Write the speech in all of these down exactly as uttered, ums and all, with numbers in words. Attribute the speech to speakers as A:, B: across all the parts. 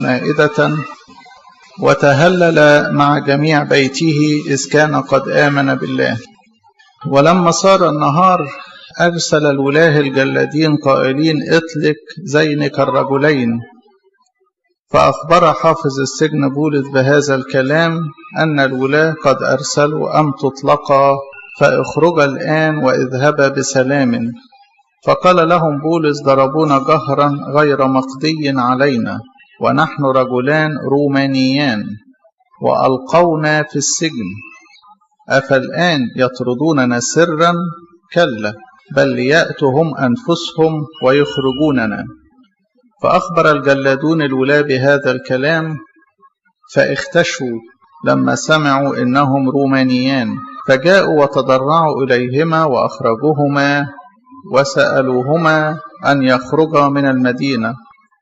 A: مائدة وتهلل مع جميع بيته إذ كان قد آمن بالله. ولما صار النهار أرسل الولاه الجلادين قائلين اطلق زينك الرجلين. فأخبر حافظ السجن بولس بهذا الكلام أن الولاه قد أرسلوا أم تطلقا فاخرجا الآن واذهبا بسلام. فقال لهم بولس ضربونا جهرا غير مقضي علينا ونحن رجلان رومانيان وألقونا في السجن، أفالآن يطردوننا سرا؟ كلا، بل ليأتوا هم أنفسهم ويخرجوننا. فأخبر الجلادون الولاة بهذا الكلام فاختشوا لما سمعوا إنهم رومانيان، فجاءوا وتضرعوا إليهما وأخرجوهما وسألوهما أن يخرجا من المدينة.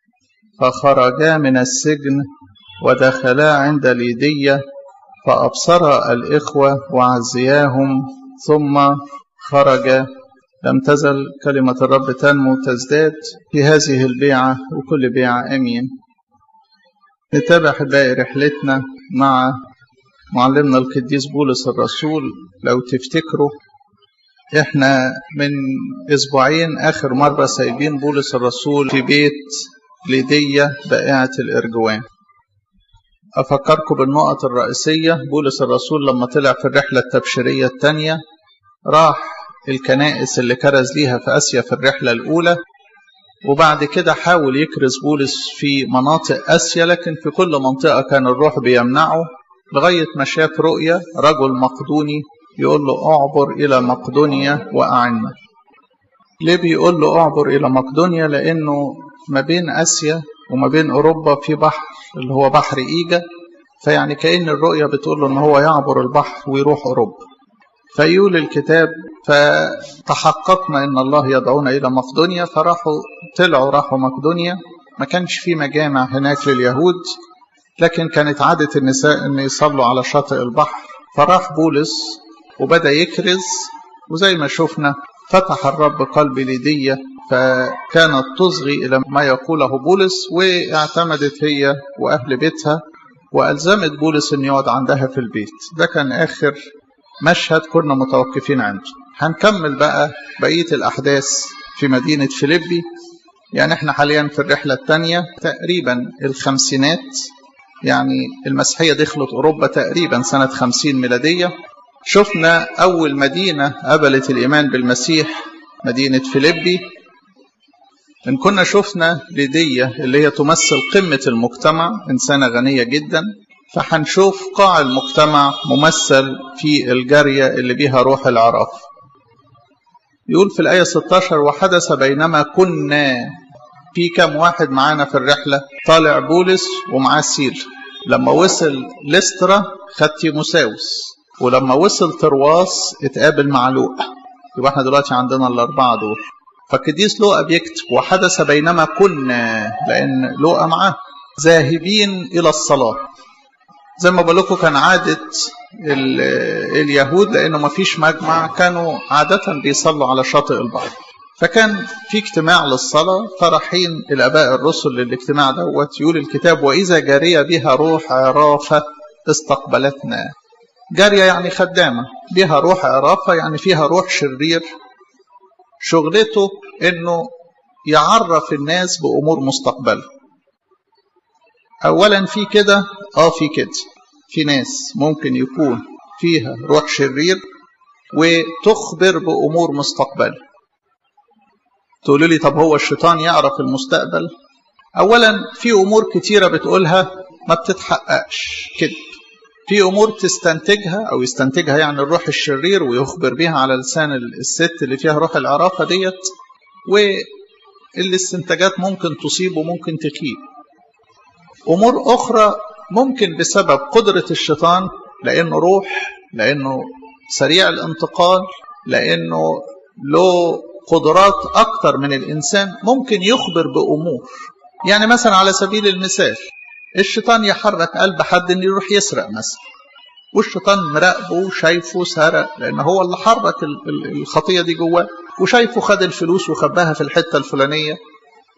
A: فخرجا من السجن ودخلا عند ليدية فأبصرا الإخوة وعزياهم ثم خرجا. لم تزل كلمة الرب تنمو وتزداد في هذه البيعة وكل بيعة أمين. نتابع باقي رحلتنا مع معلمنا القديس بولس الرسول. لو تفتكروا احنا من اسبوعين اخر مرة سايبين بولس الرسول في بيت ليدية بائعة الارجوان. افكركم بالنقط الرئيسية. بولس الرسول لما طلع في الرحلة التبشيرية الثانية راح الكنائس اللي كرز ليها في اسيا في الرحلة الاولى، وبعد كده حاول يكرز بولس في مناطق اسيا، لكن في كل منطقة كان الروح بيمنعه لغاية ما شاف رؤية رجل مقدوني يقول له اعبر إلى مقدونيا وأعنا. ليه بيقول له اعبر إلى مقدونيا؟ لأنه ما بين آسيا وما بين أوروبا في بحر اللي هو بحر إيجا، فيعني كأن الرؤية بتقول له أنه هو يعبر البحر ويروح أوروبا. فيقول الكتاب فتحققنا أن الله يدعونا إلى مقدونيا، فراحوا طلعوا راحوا مقدونيا. ما كانش في مجامع هناك لليهود، لكن كانت عادة النساء أن يصلوا على شاطئ البحر. فراح بولس وبدأ يكرز، وزي ما شفنا فتح الرب قلب ليدية فكانت تصغي إلى ما يقوله بولس، واعتمدت هي وأهل بيتها وألزمت بولس أن يقعد عندها في البيت. ده كان آخر مشهد كنا متوقفين عنده. هنكمل بقى بقية الأحداث في مدينة فيليبي. يعني احنا حاليا في الرحلة الثانية تقريبا الخمسينات، يعني المسيحية دخلت أوروبا تقريبا سنة خمسين ميلادية. شفنا أول مدينة قبلت الإيمان بالمسيح مدينة فيليبي. إن كنا شفنا ليدية اللي هي تمثل قمة المجتمع، إنسانة غنية جدا، فحنشوف قاع المجتمع ممثل في الجارية اللي بيها روح العراف. يقول في الآية ستة عشر وحدث بينما كنا في كم واحد معانا في الرحلة. طالع بولس ومعاه سيل. لما وصل لسترا خد تيموساوس، ولما وصل ترواس اتقابل مع لوقا. يبقى احنا دلوقتي عندنا الأربعة دول. فالقديس لوقا بيكتب وحدث بينما كنا، لأن لوقا معاه ذاهبين إلى الصلاة. زي ما بقول لكم كان عادة اليهود لأنه ما فيش مجمع، كانوا عادة بيصلوا على شاطئ البحر. فكان في اجتماع للصلاة، فرحين الآباء الرسل للاجتماع دوت. يقول الكتاب وإذا جارية بها روح عرافة استقبلتنا. جارية يعني خدامة، بها روح عرافة يعني فيها روح شرير، شغلته انه يعرف الناس بأمور مستقبله. اولا في كده اه في كده في ناس ممكن يكون فيها روح شرير وتخبر بأمور مستقبله. تقولوا لي طب هو الشيطان يعرف المستقبل؟ اولا في امور كتيرة بتقولها ما بتتحققش كده. في امور تستنتجها او يستنتجها يعني الروح الشرير ويخبر بها على لسان الست اللي فيها روح العرافة ديت، والاستنتاجات ممكن تصيب وممكن تخيب. امور اخرى ممكن بسبب قدرة الشيطان، لانه روح، لانه سريع الانتقال، لانه له قدرات اكتر من الانسان، ممكن يخبر بامور. يعني مثلا على سبيل المثال الشيطان يحرك قلب حد انه يروح يسرق مثلا، والشيطان مراقبه وشايفه سرق، لان هو اللي حرك الخطيه دي جواه، وشايفه خد الفلوس وخباها في الحته الفلانيه.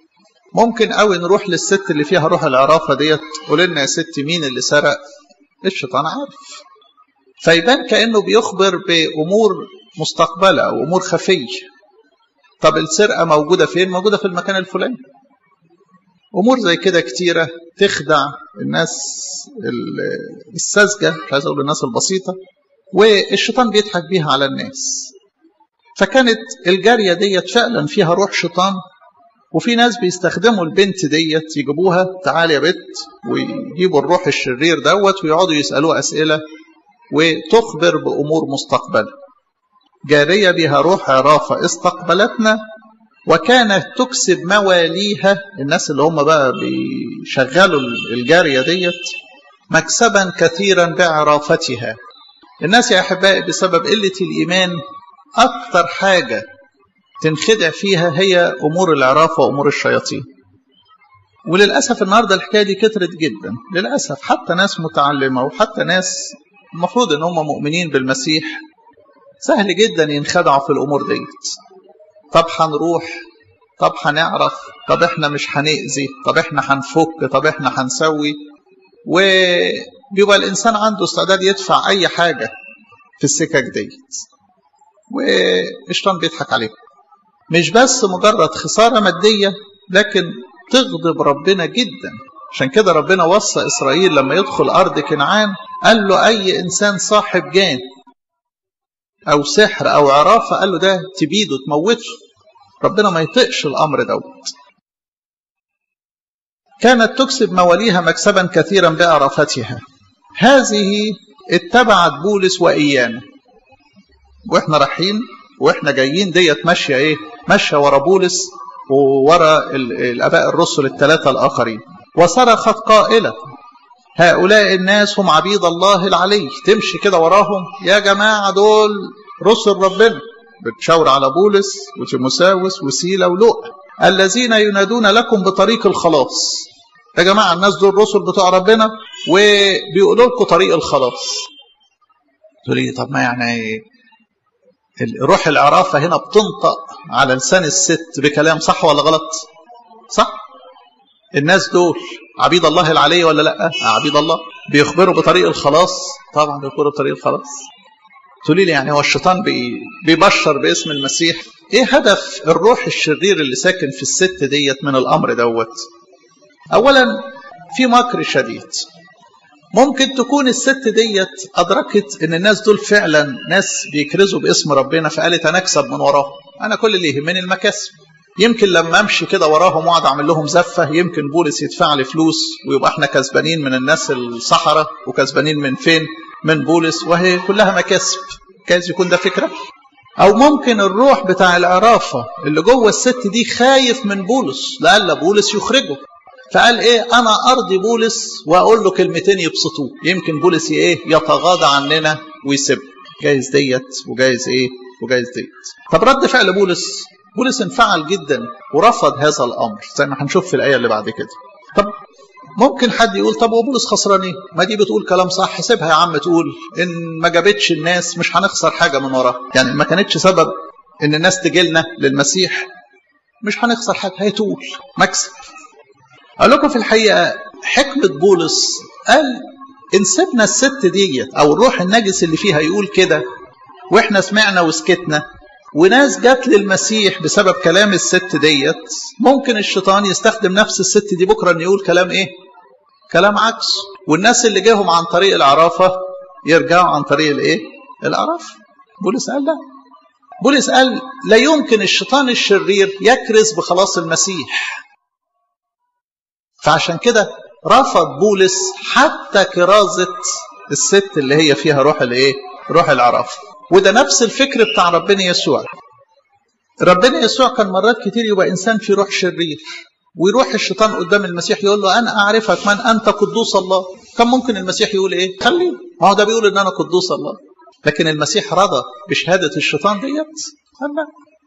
A: ممكن قوي نروح للست اللي فيها روح العرافة ديت، قول لنا يا ست مين اللي سرق؟ الشيطان عارف، فيبان كأنه بيخبر بأمور مستقبلة أو أمور خفية. طب السرقة موجودة فين؟ موجودة في المكان الفلاني. أمور زي كده كتيرة تخدع الناس الساذجة، مش عايز أقول الناس البسيطة، والشيطان بيضحك بيها على الناس. فكانت الجارية ديت فعلا فيها روح شيطان، وفي ناس بيستخدموا البنت ديت يجيبوها، تعالي يا بنت، ويجيبوا الروح الشرير دوت ويقعدوا يسألوها أسئلة وتخبر بأمور مستقبلة. جارية بها روح عرافة استقبلتنا وكانت تكسب مواليها، الناس اللي هم بقى بيشغلوا الجارية ديت، مكسبا كثيرا بعرافتها. الناس يا أحبائي بسبب قلة الإيمان أكثر حاجة تنخدع فيها هي أمور العرافة وأمور الشياطين. وللأسف النهاردة الحكاية دي كترت جدا للأسف، حتى ناس متعلمة وحتى ناس المفروض ان هم مؤمنين بالمسيح سهل جدا ينخدعوا في الأمور ديت. طب هنروح، طب هنعرف، طب احنا مش هنأذي، طب احنا هنفك، طب احنا هنسوي، وبيبقى الإنسان عنده استعداد يدفع أي حاجة في السكك ديت، والشيطان بيضحك عليه. مش بس مجرد خسارة مادية، لكن تغضب ربنا جدا. عشان كده ربنا وصى إسرائيل لما يدخل أرض كنعان قال له أي إنسان صاحب جان أو سحر أو عرافة قال له ده تبيده تموته. ربنا ما يطقش الأمر دوت. كانت تكسب مواليها مكسبا كثيرا بعرافتها. هذه اتبعت بولس وإيانا، وإحنا رايحين وإحنا جايين ديت ماشية إيه؟ ماشية ورا بولس وورا الآباء الرسل الثلاثة الآخرين. وصرخت قائلة هؤلاء الناس هم عبيد الله العلي. تمشي كده وراهم، يا جماعة دول رسل ربنا، بتشاور على بولس وتيموساوس وسيلة ولوقا، الذين ينادون لكم بطريق الخلاص. يا جماعة الناس دول رسل بتوع ربنا وبيقولوا لكم طريق الخلاص. تقول لي طب ما يعني روح العرافة هنا بتنطق على لسان الست بكلام صح ولا غلط؟ صح. الناس دول عبيد الله العلي ولا لا؟ عبيد الله. بيخبروا بطريق الخلاص؟ طبعا بيخبروا بطريق الخلاص. تقولي لي يعني هو الشيطان بي بيبشر باسم المسيح؟ ايه هدف الروح الشرير اللي ساكن في الست ديت من الامر دوت؟ اولا في مكر شديد. ممكن تكون الست ديت ادركت ان الناس دول فعلا ناس بيكرزوا باسم ربنا، فقالت انا اكسب من وراهم، انا كل اللي يهمني المكاسب. يمكن لما امشي كده وراهم واقعد اعمل لهم زفه، يمكن بولس يدفع لي فلوس ويبقى احنا كسبانين من الناس الصحراء، وكسبانين من فين؟ من بولس، وهي كلها مكاسب. كايز يكون ده فكره. او ممكن الروح بتاع العرافه اللي جوه الست دي خايف من بولس، لألا بولس يخرجه، فقال ايه انا ارضي بولس واقول له كلمتين يبسطوه، يمكن بولس ايه يتغاضى عننا ويسيب. جايز ديت وجايز ايه وجايز ديت. طب رد فعل بولس، بولس انفعل جدا ورفض هذا الامر زي ما هنشوف في الايه اللي بعد كده. طب ممكن حد يقول طب وبولس خسران ايه؟ ما دي بتقول كلام صح، سيبها يا عم تقول، ان ما جابتش الناس مش هنخسر حاجه من وراها، يعني ما كانتش سبب ان الناس تجي لنا للمسيح مش هنخسر حاجه، هي تقول مكسب. اقول لكم في الحقيقه حكمه بولس، قال ان سيبنا الست ديت او الروح النجس اللي فيها يقول كده واحنا سمعنا وسكتنا، وناس جات للمسيح بسبب كلام الست ديت، ممكن الشيطان يستخدم نفس الست دي بكره ان يقول كلام ايه؟ كلام عكس، والناس اللي جاهم عن طريق العرافه يرجعوا عن طريق الايه؟ العرافه. بولس قال لا. بولس قال لا يمكن الشيطان الشرير يكرز بخلاص المسيح. فعشان كده رفض بولس حتى كرازة الست اللي هي فيها روح الايه؟ روح العرافة. وده نفس الفكر بتاع ربنا يسوع. ربنا يسوع كان مرات كتير يبقى إنسان في روح شرير، ويروح الشيطان قدام المسيح يقول له أنا أعرفك من أنت قدوس الله. كان ممكن المسيح يقول إيه؟ خليه، ما هو ده بيقول إن أنا قدوس الله. لكن المسيح رضى بشهادة الشيطان ديت؟ لا.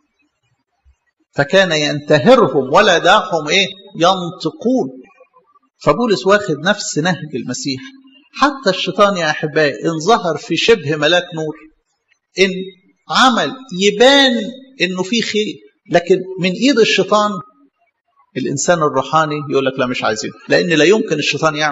A: فكان ينتهرهم ولا دعهم إيه؟ ينطقون. فبولس واخد نفس نهج المسيح. حتى الشيطان يا أحبائي إن ظهر في شبه ملاك نور، إن عمل يبان إنه فيه خير، لكن من إيد الشيطان الإنسان الروحاني يقول لك لا مش عايزين، لأن لا يمكن الشيطان يعمل